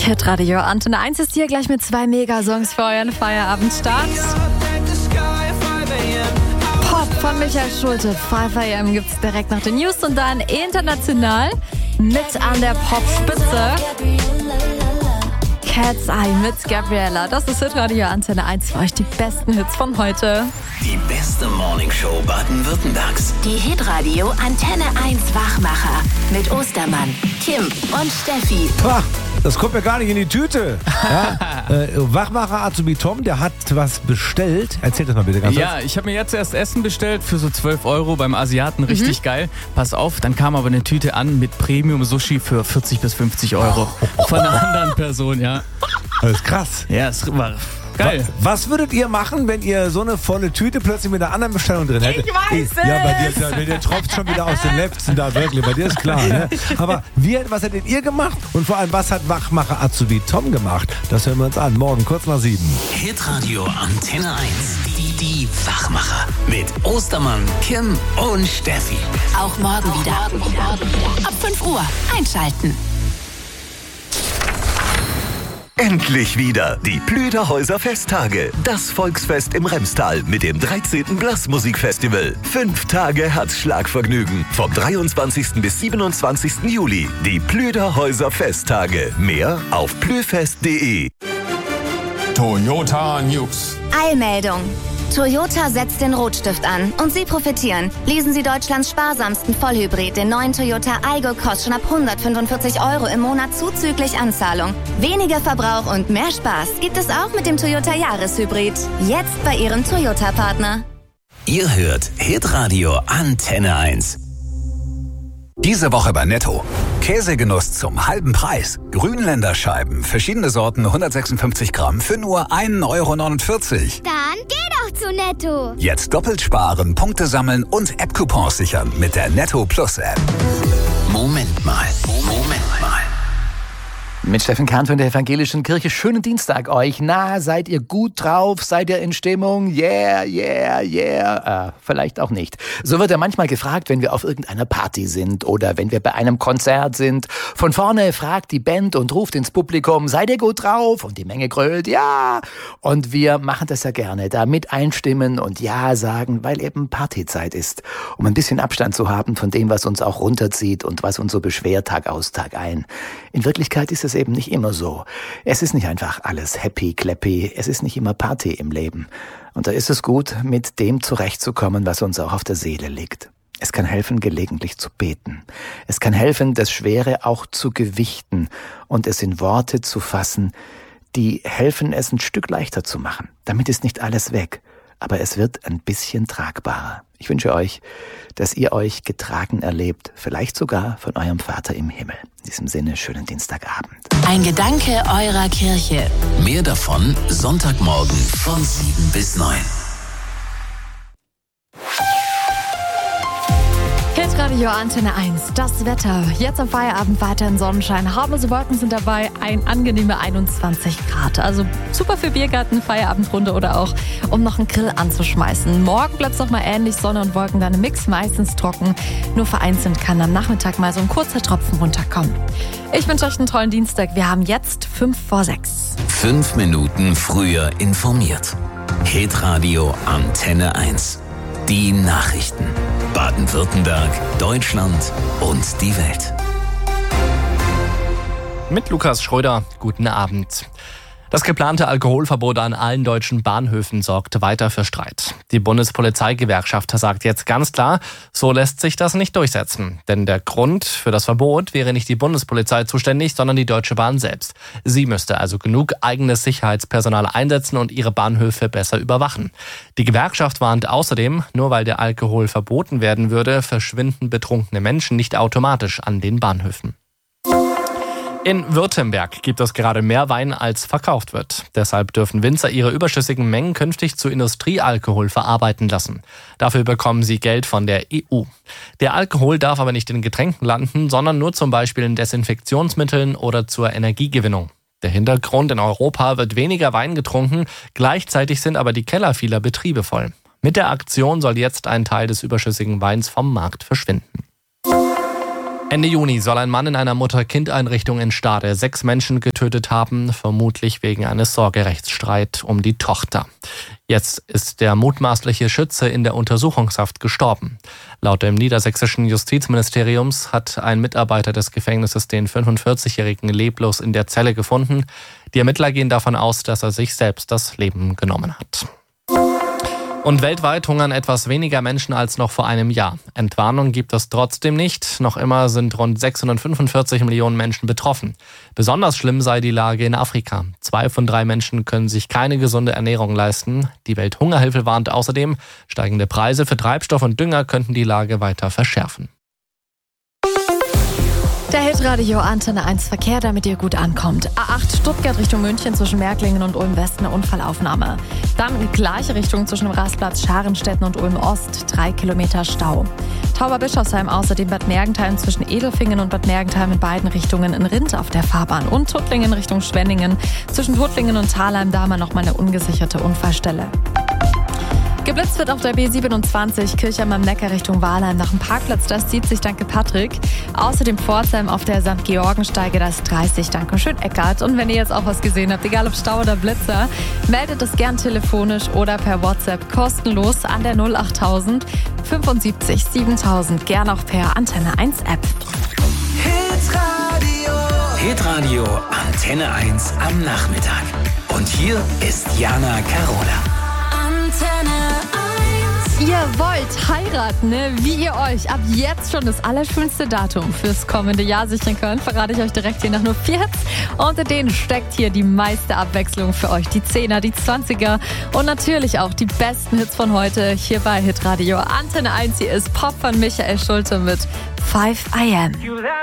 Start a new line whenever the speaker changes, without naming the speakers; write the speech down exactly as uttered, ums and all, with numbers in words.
Hitradio Antenne eins ist hier gleich mit zwei Megasongs für euren Feierabendstart. Pop von Michael Schulte, fünf a m gibt's direkt nach den News und dann international mit an der Popspitze Cat's Eye mit Gabriella. Das ist Hitradio Antenne eins für euch, die besten Hits von heute.
Die beste Morningshow Baden-Württembergs.
Die Hitradio Antenne eins Wachmacher mit Ostermann, Kim und Steffi.
Pah, das kommt mir gar nicht in die Tüte. Ja? äh, Wachmacher Azubi Tom, der hat was bestellt. Erzähl das mal bitte ganz kurz.
Ja, ich habe mir jetzt erst Essen bestellt für so zwölf Euro beim Asiaten. Richtig mhm. geil. Pass auf, dann kam aber eine Tüte an mit Premium-Sushi für vierzig bis fünfzig Euro. Von einer anderen Person, ja.
Das ist krass.
Ja, es war geil.
Was würdet ihr machen, wenn ihr so eine volle Tüte plötzlich mit einer anderen Bestellung drin hättet?
Ich weiß es!
Ja, bei dir, bei dir tropft schon wieder aus den Lefzen da, wirklich. Bei dir ist klar, ne? Aber wie, was hättet ihr gemacht? Und vor allem, was hat Wachmacher Azubi Tom gemacht? Das hören wir uns an. Morgen kurz nach sieben.
Hitradio Antenne eins. Die, die Wachmacher. Mit Ostermann, Kim und Steffi.
Auch morgen wieder. Ab fünf Uhr einschalten.
Endlich wieder die Plüderhäuser Festtage. Das Volksfest im Remstal mit dem dreizehnten Blasmusikfestival. Fünf Tage Herzschlagvergnügen. Vom dreiundzwanzigsten bis siebenundzwanzigsten Juli. Die Plüderhäuser Festtage. Mehr auf plüfest punkt de.
Toyota News.
Eilmeldung. Toyota setzt den Rotstift an und Sie profitieren. Lesen Sie Deutschlands sparsamsten Vollhybrid, den neuen Toyota Aygo, kostet schon ab hundertfünfundvierzig Euro im Monat zuzüglich Anzahlung. Weniger Verbrauch und mehr Spaß gibt es auch mit dem Toyota Jahreshybrid. Jetzt bei Ihrem Toyota-Partner.
Ihr hört Hitradio Antenne eins.
Diese Woche bei Netto. Käsegenuss zum halben Preis. Grünländer Scheiben, verschiedene Sorten, hundertsechsundfünfzig Gramm für nur ein Euro neunundvierzig.
Dann geh doch zu Netto.
Jetzt doppelt sparen, Punkte sammeln und App-Coupons sichern mit der Netto Plus App.
Moment mal, Moment mal.
Mit Steffen Kahn von der Evangelischen Kirche. Schönen Dienstag euch. Na, seid ihr gut drauf? Seid ihr in Stimmung? Yeah, yeah, yeah. Äh, vielleicht auch nicht. So wird ja manchmal gefragt, wenn wir auf irgendeiner Party sind oder wenn wir bei einem Konzert sind. Von vorne fragt die Band und ruft ins Publikum, seid ihr gut drauf? Und die Menge grölt, ja. Und wir machen das ja gerne, da mit einstimmen und ja sagen, weil eben Partyzeit ist. Um ein bisschen Abstand zu haben von dem, was uns auch runterzieht und was uns so beschwert, Tag aus, Tag ein. In Wirklichkeit ist es eben nicht immer so. Es ist nicht einfach alles happy, clappy. Es ist nicht immer Party im Leben. Und da ist es gut, mit dem zurechtzukommen, was uns auch auf der Seele liegt. Es kann helfen, gelegentlich zu beten. Es kann helfen, das Schwere auch zu gewichten und es in Worte zu fassen, die helfen, es ein Stück leichter zu machen. Damit ist nicht alles weg, aber es wird ein bisschen tragbarer. Ich wünsche euch, dass ihr euch getragen erlebt, vielleicht sogar von eurem Vater im Himmel. In diesem Sinne, schönen Dienstagabend.
Ein Gedanke eurer Kirche.
Mehr davon Sonntagmorgen von sieben bis neun.
Hitradio Antenne eins, das Wetter. Jetzt am Feierabend weiter in Sonnenschein. Harmlose Wolken sind dabei, ein angenehme einundzwanzig Grad. Also super für Biergarten, Feierabendrunde oder auch, um noch einen Grill anzuschmeißen. Morgen bleibt es noch mal ähnlich, Sonne und Wolken dann im Mix, meistens trocken. Nur vereinzelt kann am Nachmittag mal so ein kurzer Tropfen runterkommen. Ich wünsche euch einen tollen Dienstag. Wir haben jetzt fünf vor sechs.
Fünf Minuten früher informiert. Hitradio Antenne eins. Die Nachrichten. Baden-Württemberg, Deutschland und die Welt.
Mit Lukas Schröder, guten Abend. Das geplante Alkoholverbot an allen deutschen Bahnhöfen sorgt weiter für Streit. Die Bundespolizeigewerkschaft sagt jetzt ganz klar, so lässt sich das nicht durchsetzen. Denn der Grund für das Verbot wäre nicht die Bundespolizei zuständig, sondern die Deutsche Bahn selbst. Sie müsste also genug eigenes Sicherheitspersonal einsetzen und ihre Bahnhöfe besser überwachen. Die Gewerkschaft warnt außerdem, nur weil der Alkohol verboten werden würde, verschwinden betrunkene Menschen nicht automatisch an den Bahnhöfen. In Württemberg gibt es gerade mehr Wein, als verkauft wird. Deshalb dürfen Winzer ihre überschüssigen Mengen künftig zu Industriealkohol verarbeiten lassen. Dafür bekommen sie Geld von der E U. Der Alkohol darf aber nicht in Getränken landen, sondern nur zum Beispiel in Desinfektionsmitteln oder zur Energiegewinnung. Der Hintergrund: in Europa wird weniger Wein getrunken, gleichzeitig sind aber die Keller vieler Betriebe voll. Mit der Aktion soll jetzt ein Teil des überschüssigen Weins vom Markt verschwinden. Ende Juni soll ein Mann in einer Mutter-Kind-Einrichtung in Stade sechs Menschen getötet haben, vermutlich wegen eines Sorgerechtsstreit um die Tochter. Jetzt ist der mutmaßliche Schütze in der Untersuchungshaft gestorben. Laut dem niedersächsischen Justizministeriums hat ein Mitarbeiter des Gefängnisses den fünfundvierzigjährigen leblos in der Zelle gefunden. Die Ermittler gehen davon aus, dass er sich selbst das Leben genommen hat. Und weltweit hungern etwas weniger Menschen als noch vor einem Jahr. Entwarnung gibt es trotzdem nicht. Noch immer sind rund sechshundertfünfundvierzig Millionen Menschen betroffen. Besonders schlimm sei die Lage in Afrika. Zwei von drei Menschen können sich keine gesunde Ernährung leisten. Die Welthungerhilfe warnt außerdem, steigende Preise für Treibstoff und Dünger könnten die Lage weiter verschärfen.
Der Hitradio Antenne eins Verkehr, damit ihr gut ankommt. A acht Stuttgart Richtung München zwischen Märklingen und Ulm West eine Unfallaufnahme. Dann in gleiche Richtung zwischen dem Rastplatz Scharenstetten und Ulm Ost, drei Kilometer Stau. Tauberbischofsheim außerdem Bad Mergentheim zwischen Edelfingen und Bad Mergentheim in beiden Richtungen in Rind auf der Fahrbahn. Und Tuttlingen Richtung Schwenningen zwischen Tuttlingen und Thalheim, da haben wir nochmal eine ungesicherte Unfallstelle. Geblitzt wird auf der B siebenundzwanzig Kirchheim am Neckar Richtung Wahlheim nach dem Parkplatz, das zieht sich, danke Patrick. Außerdem Pforzheim auf der Sankt Georgensteige, das dreißig, danke schön Eckart. Und wenn ihr jetzt auch was gesehen habt, egal ob Stau oder Blitzer, meldet es gern telefonisch oder per WhatsApp kostenlos an der null achttausend fünfundsiebzig siebentausend, gern auch per Antenne eins App.
Hitradio. Hitradio Antenne eins am Nachmittag. Und hier ist Jana Carola.
Ihr wollt heiraten, ne? Wie ihr euch ab jetzt schon das allerschönste Datum fürs kommende Jahr sichern könnt, verrate ich euch direkt hier nach nur vier. Unter denen steckt hier die meiste Abwechslung für euch. Die Zehner, die Zwanziger und natürlich auch die besten Hits von heute hier bei Hitradio Antenne eins. Hier ist Pop von Michael Schulte mit five I am.